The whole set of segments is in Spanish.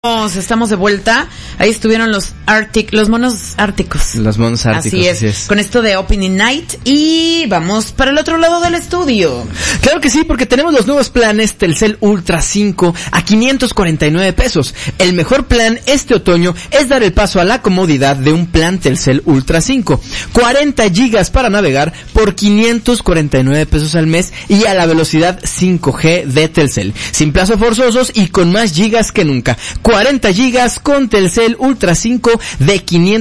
Estamos de vuelta. Ahí estuvieron los monos árticos. Los monos árticos. Así es. Con esto de Opening Night. Y vamos para el otro lado del estudio. Claro que sí, porque tenemos los nuevos planes Telcel Ultra 5 a 549 pesos. El mejor plan este otoño es dar el paso a la comodidad de un plan Telcel Ultra 5. 40 gigas para navegar por 549 pesos al mes y a la velocidad 5G de Telcel. Sin plazos forzosos y con más gigas que nunca. 40 gigas con Telcel Ultra 5 de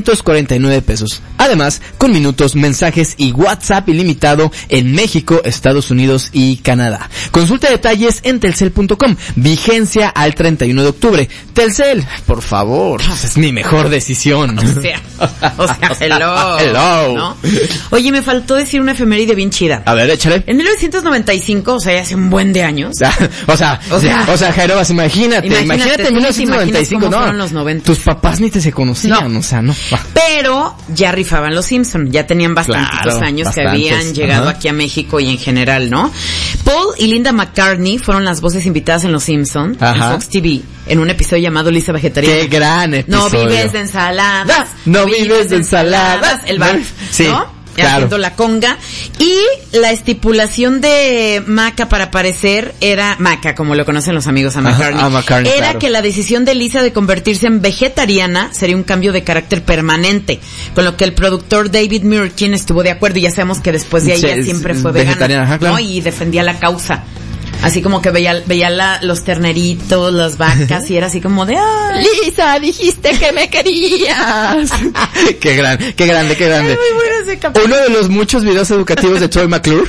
549 pesos. Además, con minutos, mensajes y WhatsApp ilimitado en México, Estados Unidos y Canadá. Consulta detalles en telcel.com. Vigencia al 31 de octubre. Telcel, por favor, es mi mejor decisión. O sea, hello. ¿No? Oye, me faltó decir una efeméride bien chida. A ver, échale. En 1995, o sea, ya hace un buen de años. O sea, Jairobas, imagínate en 1995, cómo fueron los 90. Tus papás ni te se conocían, o sea, no. Pero ya rifaban los Simpson, ya tenían bastantitos años que habían llegado aquí a México y en general, ¿no? Paul y Linda McCartney fueron las voces invitadas en los Simpson, en Fox TV, en un episodio llamado Lisa Vegetariana. ¡Qué gran episodio! No vives de ensaladas. No vives de ensaladas. El bar, sí. ¿no? Claro. Haciendo la conga. Y la estipulación de Maca para aparecer era Maca, como lo conocen los amigos a McCartney. Era que la decisión de Lisa de convertirse en vegetariana sería un cambio de carácter permanente, con lo que el productor David Mirkin estuvo de acuerdo, y ya sabemos que después de ahí ya siempre fue vegana, claro, ¿no? Y defendía la causa. Así como que veía los terneritos, las vacas, y era así como de, Lisa, dijiste que me querías. Qué grande. Es muy bueno ese capítulo. Uno de los muchos videos educativos de Troy McClure.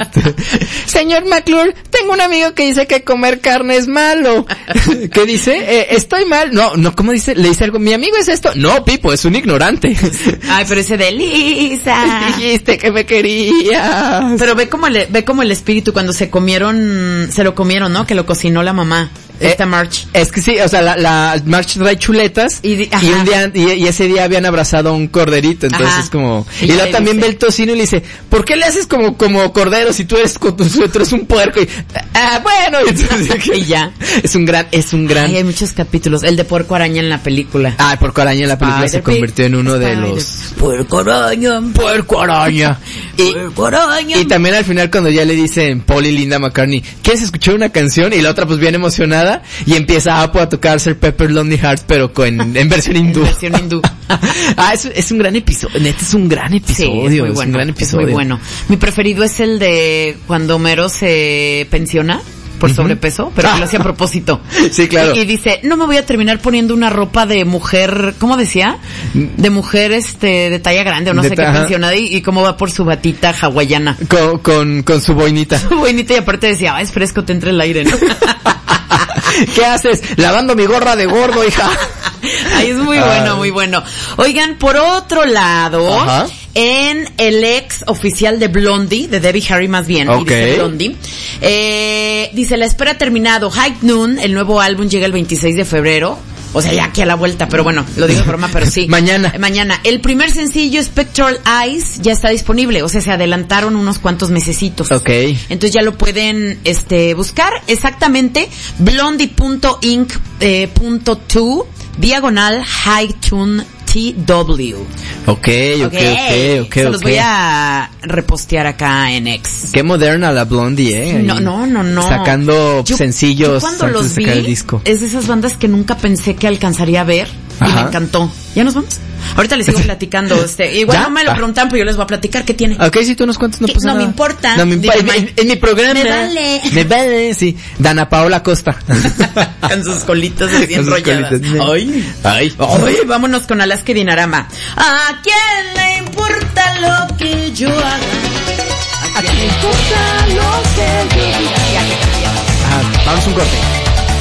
Señor McClure, tengo un amigo que dice que comer carne es malo. ¿Qué dice? Estoy mal. No, ¿cómo dice? Le dice algo, mi amigo es esto. No, Pipo, es un ignorante. Ay, pero ese de Lisa. Dijiste que me querías. Pero ve como el espíritu cuando se lo comieron, ¿no? Que lo cocinó la mamá. Esta March. Es que sí, o sea, la March trae chuletas y un día, y ese día habían abrazado a un corderito, entonces es como, y luego también ve el tocino y le dice, ¿por qué le haces como cordero si tú eres un puerco? Y, bueno, y, entonces, y ya. Es un gran. Ay, hay muchos capítulos. El de Puerco Araña en la película. El Puerco Araña en la película se convirtió en uno de los. Puerco Araña. Y también al final cuando ya le dicen Paul y Linda McCartney, ¿quieres escuchar una canción? Y la otra pues bien emocionada. Y empieza Apo a tocar Sir Pepper Lonely Hearts, pero en versión hindú. Es un gran episodio. Neta, es un gran episodio. Sí, es un gran episodio. Es muy bueno. Mi preferido es el de cuando Homero se pensiona por sobrepeso, pero que lo hacía a propósito. Sí, claro. Y dice, no me voy a terminar poniendo una ropa de mujer, ¿cómo decía? De mujer, de talla grande, o no sé qué pensionada, y cómo va por su batita hawaiana. Con su boinita. Su boinita, y aparte decía, es fresco, te entra el aire, ¿no? ¿Qué haces? Lavando mi gorra de gordo, hija. Ay, es muy bueno, muy bueno. Oigan, por otro lado, en el ex oficial de Blondie, de Debbie Harry más bien, y dice Blondie, dice, la espera ha terminado. High Noon, el nuevo álbum, llega el 26 de febrero. O sea, ya aquí a la vuelta, pero bueno, lo digo de broma, pero sí. Mañana. El primer sencillo, Spectral Eyes, ya está disponible. O sea, se adelantaron unos cuantos mesecitos. Entonces ya lo pueden, buscar. Exactamente, blondie.inc.2, /High-Tune TW. Ok. Se los voy a repostear acá en X. Qué moderna la Blondie, No. Sacando sencillos. Yo cuando los vi, el disco. es de esas bandas que nunca pensé que alcanzaría a ver. Y me encantó. ¿Ya nos vamos? Ahorita les sigo platicando. Igual ¿ya? No me lo preguntan, pero yo les voy a platicar qué tiene. Si tú nos cuentas, no pasa nada. No me importa. En mi programa. Me vale, sí. Dana Paola Costa. Con sus colitas así enrolladas. Ay, vámonos con Alaska y Dinarama. ¿A quién le importa lo que yo haga? ¿A quién le importa lo que yo haga? Vamos un corte.